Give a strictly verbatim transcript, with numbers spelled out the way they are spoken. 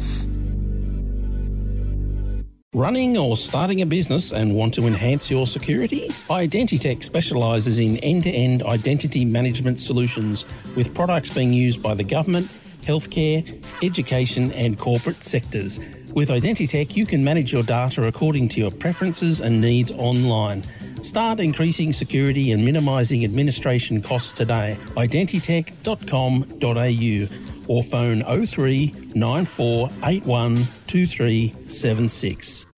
business. Running or starting a business and want to enhance your security? Identitech specialises in end-to-end identity management solutions with products being used by the government, healthcare, education and corporate sectors. With Identitech, you can manage your data according to your preferences and needs online. Start increasing security and minimising administration costs today. identitech dot com dot a u or phone oh three nine four eight one two three seven six.